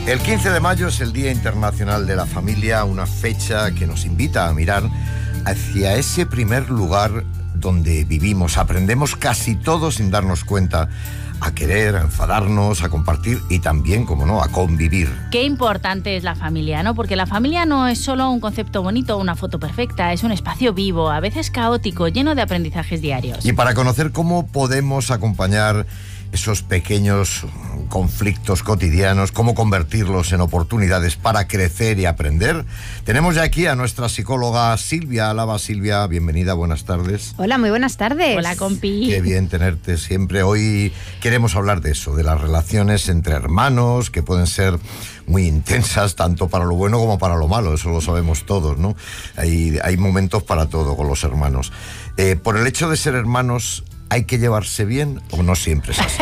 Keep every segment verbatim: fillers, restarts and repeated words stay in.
El quince de mayo es el Día Internacional de la Familia, una fecha que nos invita a mirar hacia ese primer lugar donde vivimos. Aprendemos casi todo sin darnos cuenta a querer, a enfadarnos, a compartir y también, como no, a convivir. Qué importante es la familia, ¿no? Porque la familia no es solo un concepto bonito o una foto perfecta, es un espacio vivo, a veces caótico, lleno de aprendizajes diarios. Y para conocer cómo podemos acompañar esos pequeños conflictos cotidianos, cómo convertirlos en oportunidades para crecer y aprender, tenemos ya aquí a nuestra psicóloga Silvia Álava. Silvia, bienvenida, buenas tardes. Hola, muy buenas tardes. Hola, compi. Qué bien tenerte siempre. Hoy queremos hablar de eso, de las relaciones entre hermanos, que pueden ser muy intensas, tanto para lo bueno como para lo malo, eso lo sabemos todos, ¿no? Hay, hay momentos para todo con los hermanos. Eh, por el hecho de ser hermanos, ¿hay que llevarse bien o no siempre es así?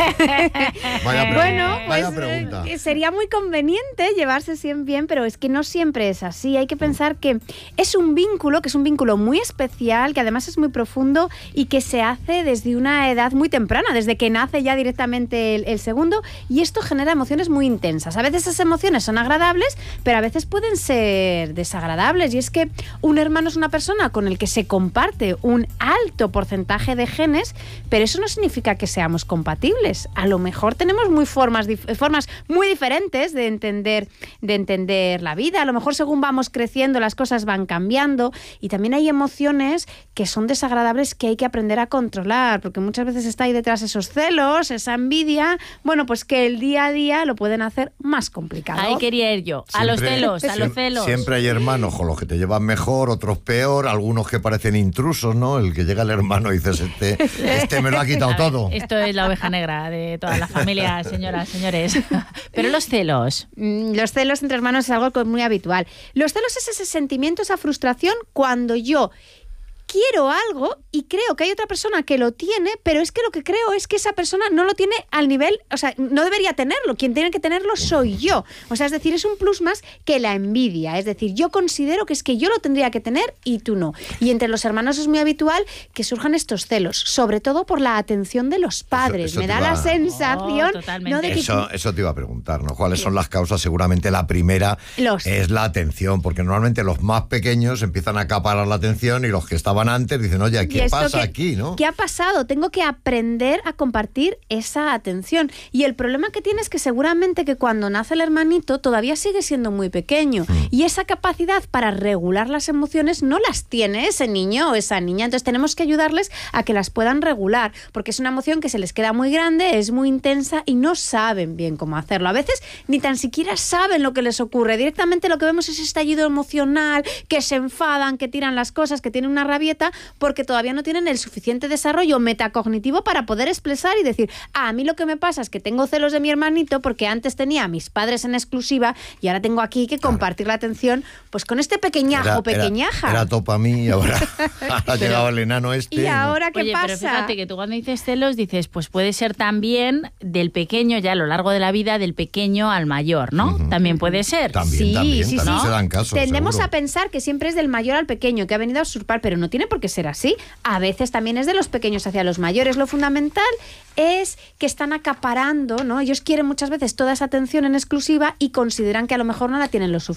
Vaya pregunta, bueno, vaya pues pregunta. Eh, sería muy conveniente llevarse siempre bien, pero es que no siempre es así. Hay que pensar que es un vínculo, que es un vínculo muy especial, que además es muy profundo y que se hace desde una edad muy temprana, desde que nace ya directamente el, el segundo, y esto genera emociones muy intensas. A veces esas emociones son agradables, pero a veces pueden ser desagradables, y es que un hermano es una persona con el que se comparte un alto porcentaje de genes, pero eso no significa que seamos compatibles. A lo mejor tenemos muy formas, dif- formas muy diferentes de entender, de entender la vida. A lo mejor según vamos creciendo las cosas van cambiando, y también hay emociones que son desagradables que hay que aprender a controlar, porque muchas veces está ahí detrás esos celos, esa envidia, bueno, pues que el día a día lo pueden hacer más complicado. Ahí quería ir yo, a Siempre, los celos, a siempre, los celos. Siempre hay hermanos con los que te llevan mejor, otros peor, algunos que parecen intrusos, ¿no? El que llega el hermano y dices, este, este me lo ha quitado A ver, todo. Esto es la oveja negra de toda la familia, señoras, señores. Pero los celos. Mm, Los celos entre hermanos es algo que es muy habitual. Los celos es ese sentimiento, esa frustración cuando yo quiero algo y creo que hay otra persona que lo tiene, pero es que lo que creo es que esa persona no lo tiene al nivel, o sea, no debería tenerlo. Quien tiene que tenerlo soy yo. O sea, es decir, es un plus más que la envidia. Es decir, yo considero que es que yo lo tendría que tener y tú no. Y entre los hermanos es muy habitual que surjan estos celos, sobre todo por la atención de los padres. Eso- eso Me te da va- la sensación, Oh, totalmente. ¿no? de que Eso, eso te iba a preguntar, ¿no? ¿Cuáles son las causas? Seguramente la primera Los- es la atención, porque normalmente los más pequeños empiezan a acaparar la atención y los que estaban antes dicen, oye, ¿Y ¿qué esto pasa qué- aquí, no? ¿Qué ha pasado? Tengo que aprender a compartir esa atención. Y el problema que tiene es que seguramente que cuando nace el hermanito todavía sigue siendo muy pequeño. Mm. Y esa capacidad para regular las emociones no las tiene ese niño o esa niña. Entonces tenemos que ayudarles a que las puedan regular, porque es una emoción que se les queda muy grande, es muy intensa y no saben bien cómo hacerlo. A veces ni tan siquiera saben lo que les ocurre. Directamente lo que vemos es estallido emocional, que se enfadan, que tiran las cosas, que tienen una rabieta, porque todavía no tienen el suficiente desarrollo metacognitivo para poder expresar y decir, ah, a mí lo que me pasa es que tengo celos de mi hermanito porque antes tenía a mis padres en exclusiva y ahora tengo aquí que compartir la atención pues con este pequeñajo Era- o pequeñaja. Era, era todo para mí y ahora ha llegado el enano este. ¿Y ¿no? ahora qué Oye, pasa? pero fíjate que tú cuando dices celos dices, pues puede ser también del pequeño ya a lo largo de la vida, del pequeño al mayor, ¿no? Ujú. También puede ser. También, Sí, también, sí, también sí. se dan casos, Tendemos seguro. a pensar que siempre es del mayor al pequeño, que ha venido a usurpar, pero no tiene por qué ser así. A veces también es de los pequeños hacia los mayores. Lo fundamental es que están acaparando, ¿no? Ellos quieren muchas veces toda esa atención en exclusiva y consideran que a lo mejor no la tienen lo suficiente.